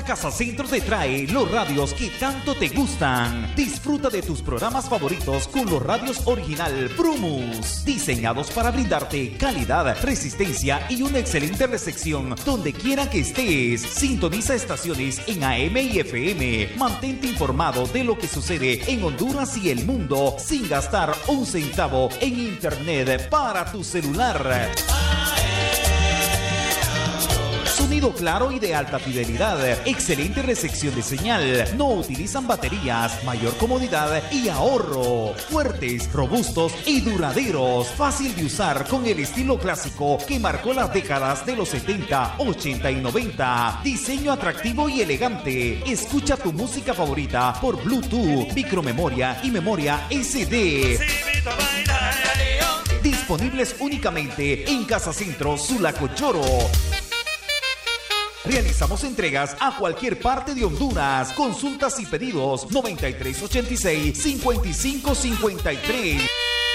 Casa Centro te trae los radios que tanto te gustan. Disfruta de tus programas favoritos con los radios original Prumus, diseñados para brindarte calidad, resistencia y una excelente recepción donde quiera que estés. Sintoniza estaciones en AM y FM. Mantente informado de lo que sucede en Honduras y el mundo sin gastar un centavo en internet para tu celular. Sonido claro y de alta fidelidad, excelente recepción de señal, no utilizan baterías, mayor comodidad y ahorro, fuertes, robustos y duraderos, fácil de usar con el estilo clásico que marcó las décadas de los 70, 80 y 90, diseño atractivo y elegante, escucha tu música favorita por Bluetooth, micromemoria y memoria SD. Disponibles únicamente en Casa Centro Sulacochoro. Realizamos entregas a cualquier parte de Honduras. Consultas y pedidos 9386-5553.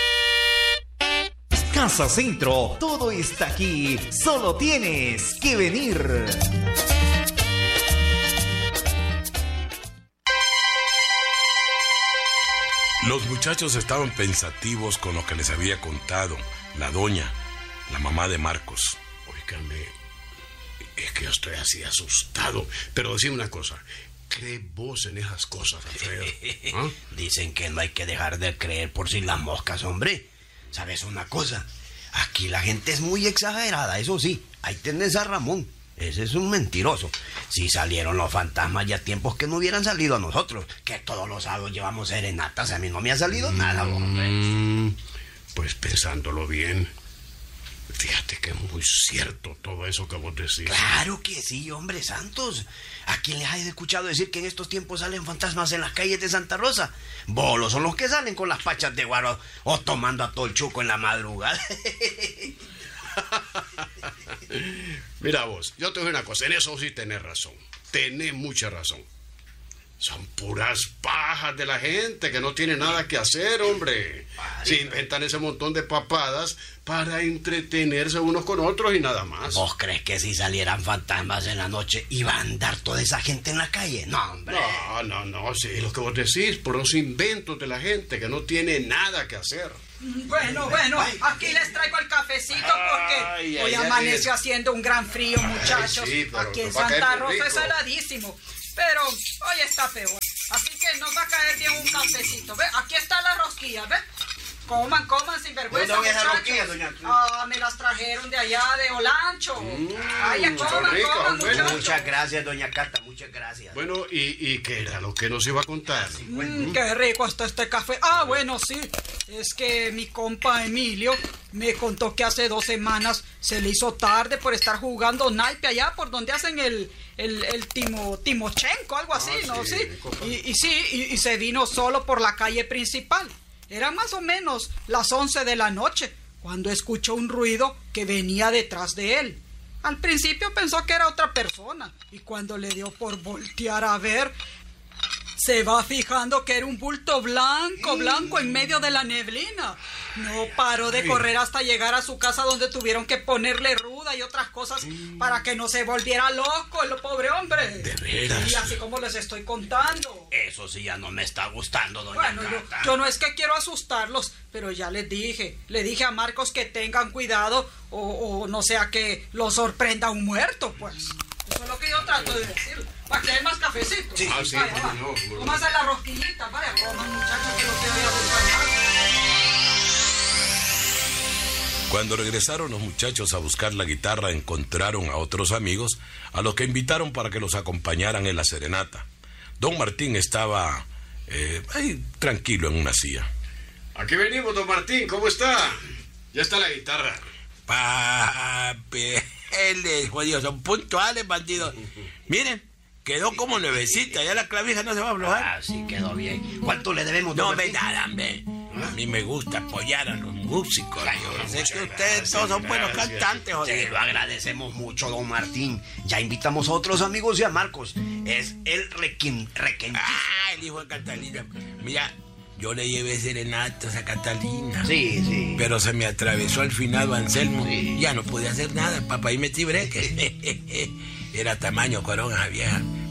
Casa Centro, todo está aquí. Solo tienes que venir. Los muchachos estaban pensativos con lo que les había contado la doña, la mamá de Marcos. Óigame, es que yo estoy así asustado. Pero decime una cosa, ¿cree vos en esas cosas, Alfredo? ¿Ah? Dicen que no hay que dejar de creer por si las moscas, hombre. ¿Sabes una cosa? Aquí la gente es muy exagerada, eso sí. Ahí tenés a Ramón. Ese es un mentiroso. Si salieron los fantasmas ya tiempos que no hubieran salido a nosotros, que todos los sábados llevamos serenatas. A mí no me ha salido nada, hombre. Pues pensándolo bien, fíjate que es muy cierto todo eso que vos decís. Claro que sí, hombre santos. ¿A quién les has escuchado decir que en estos tiempos salen fantasmas en las calles de Santa Rosa? Bolos son los que salen con las pachas de guaro o tomando a todo el chuco en la madrugada. Mira vos, yo te digo una cosa, en eso sí tenés razón. Tenés mucha razón. Son puras pajas de la gente que no tiene nada que hacer, hombre. Se inventan ese montón de papadas para entretenerse unos con otros y nada más. ¿Vos crees que si salieran fantasmas en la noche iba a andar toda esa gente en la calle? No, hombre. No, sí, lo que vos decís, por los inventos de la gente que no tiene nada que hacer. Bueno, aquí les traigo el cafecito porque hoy amaneció haciendo un gran frío, muchachos. Sí, aquí en Santa Rosa es heladísimo, pero hoy está peor. Así que nos va a caer bien un cafecito. ¿Ve? Aquí está la rosquilla, ¿ve? Coman sin vergüenza, muchachos. Me las trajeron de allá, de Olancho. Coman, muchachos. Muchas gracias, doña Cata, muchas gracias. Bueno, ¿y qué era lo que nos iba a contar? Qué rico está este café. Bueno, sí. Es que mi compa Emilio me contó que hace 2 semanas se le hizo tarde por estar jugando naipe allá por donde hacen el Timochenko, algo así, ¿no? Sí. Y se vino solo por la calle principal. Era más o menos las 11 de la noche cuando escuchó un ruido que venía detrás de él. Al principio pensó que era otra persona y cuando le dio por voltear a ver, se va fijando que era un bulto blanco en medio de la neblina. No paró de correr hasta llegar a su casa donde tuvieron que ponerle ruda y otras cosas para que no se volviera loco el pobre hombre. ¿De veras? Y así como les estoy contando. Eso sí ya no me está gustando, doña Cata. Yo no es que quiero asustarlos, pero ya les dije. Le dije a Marcos que tengan cuidado o no sea que los sorprenda un muerto, pues. Eso es lo que yo trato de decir. ¿Para que hay más cafecito? Sí. Vaya. Cómase la rosquillita, vaya, coman, muchachos, que no te voy a buscar. Cuando regresaron los muchachos a buscar la guitarra, encontraron a otros amigos a los que invitaron para que los acompañaran en la serenata. Don Martín estaba ahí tranquilo en una silla. Aquí venimos, don Martín, ¿cómo está? Ya está la guitarra. Papi, jodidos, son puntuales, bandidos. Miren, quedó como nuevecita, ya la clavija no se va a aflojar. Sí, quedó bien. ¿Cuánto le debemos, No don me Martín? nada, hombre. A mí me gusta apoyar a los músicos. Sé que ustedes todos son buenos cantantes, joder. Se lo agradecemos mucho, don Martín. Ya invitamos a otros amigos y a Marcos. Es el requentista. El hijo de Catalina. Mira, yo le llevé serenatas a Catalina. Sí. Pero se me atravesó al finado Anselmo. Ya no pude hacer nada, papá, y metí breque. Era tamaño corona vieja.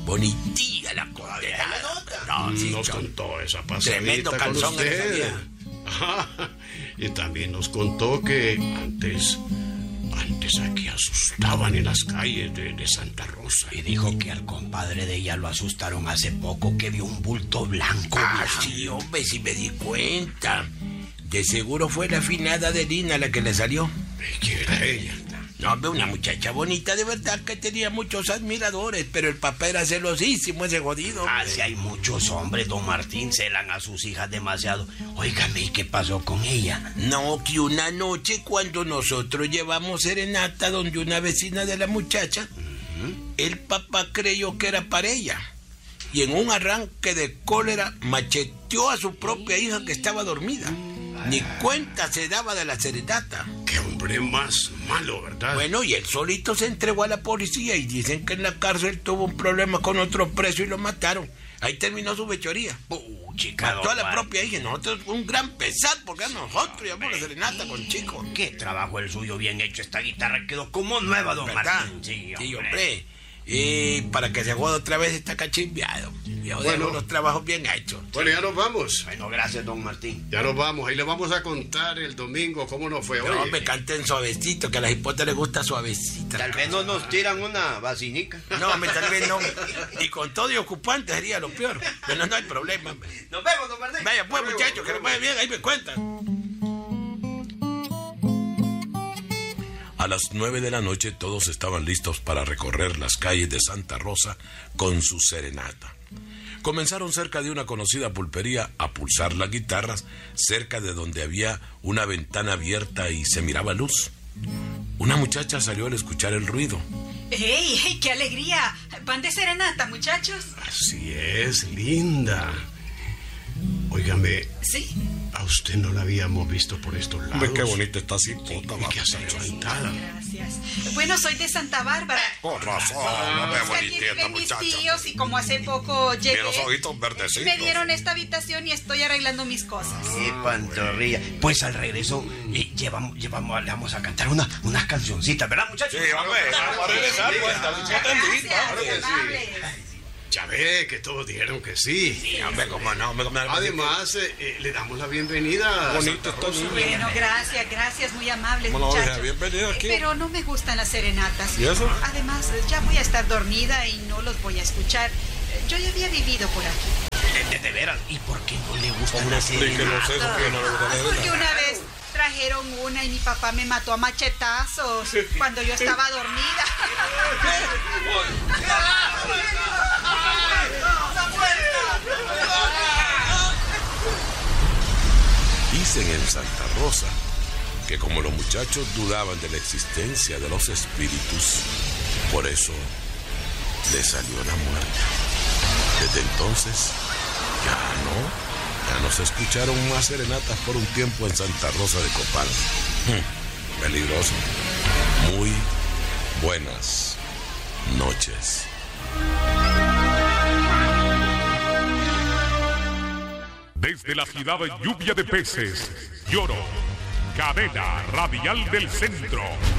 Bonitilla la condenada. No, sí, nos contó esa pasadita tremendo con calzón usted. ese día. Ajá. Y también nos contó que antes aquí asustaban en las calles de Santa Rosa. Y dijo que al compadre de ella lo asustaron hace poco, que vio un bulto blanco. Sí, hombre, sí me di cuenta. De seguro fue la afinada de Lina la que le salió. ¿Y quién era ella? No, hombre, una muchacha bonita, de verdad que tenía muchos admiradores, pero el papá era celosísimo, ese jodido. Así hay muchos hombres, don Martín, celan a sus hijas demasiado. Óigame, ¿y qué pasó con ella? No, que una noche cuando nosotros llevamos serenata donde una vecina de la muchacha, el papá creyó que era para ella. Y en un arranque de cólera macheteó a su propia hija que estaba dormida. Ni cuenta se daba de la serenata. Qué hombre más malo, ¿verdad? Bueno, y él solito se entregó a la policía y dicen que en la cárcel tuvo un problema con otro preso y lo mataron. Ahí terminó su fechoría. Chica, mató a la propia hija. Nosotros un gran pesar porque a nosotros llevamos la serenata con Chico. Qué trabajo el suyo bien hecho. Esta guitarra quedó como nueva, don ¿verdad? Martín. Sí, hombre. Y para que se juegue otra vez está cachimbiado. Bueno, los trabajos bien hechos. Bueno, ya nos vamos. Bueno, gracias, don Martín. Ya nos vamos. Ahí le vamos a contar el domingo cómo nos fue hoy. No, me canten suavecito, que a las hipotas les gusta suavecita. Tal vez no nos tiran una vacinica. No, tal vez no. Y con todo y ocupante sería lo peor. Pero no hay problema. Nos vemos, don Martín. Vaya pues, muchachos, que les vaya bien. Ahí me cuentan. A las 9 de la noche todos estaban listos para recorrer las calles de Santa Rosa con su serenata. Comenzaron cerca de una conocida pulpería a pulsar las guitarras, cerca de donde había una ventana abierta y se miraba luz. Una muchacha salió al escuchar el ruido. ¡Ey, qué alegría! ¿Van de serenata, muchachos? Así es, linda. Óigame, ¿sí? A usted no la habíamos visto por estos lados. Ve qué bonita está así. ¿Y qué hace sentada? Gracias. Bueno, soy de Santa Bárbara. Con razón, no Es que aquí viven mis tíos y como hace poco llegué, Tiene los ojitos verdecitos. me dieron esta habitación y estoy arreglando mis cosas. Qué pantorrilla. Pues al regreso le vamos a cantar unas cancioncitas, ¿verdad, muchachos? Sí, hombre, vamos a regresar, Gracias, amables. Ya ve que todos dijeron que sí. Sí, hombre, cómo no. Además, le damos la bienvenida. Bonito está bien. Bueno, gracias, muy amables, Bueno, muchachos. bienvenido aquí. Pero no me gustan las serenatas. ¿Y eso? Además, ya voy a estar dormida y no los voy a escuchar. Yo ya había vivido por aquí. De veras. ¿Y por qué no le gustan Hombre, las explíquenos serenatas? eso, que no le gusta la Porque serenata. una vez trajeron una y mi papá me mató a machetazos cuando yo estaba dormida. Dicen en Santa Rosa que como los muchachos dudaban de la existencia de los espíritus, por eso les salió la muerte. Desde entonces ya no se escucharon más serenatas por un tiempo en Santa Rosa de Copán. Peligroso. Muy buenas noches. Desde la ciudad de Lluvia de Peces, Lloro, cadena radial del centro.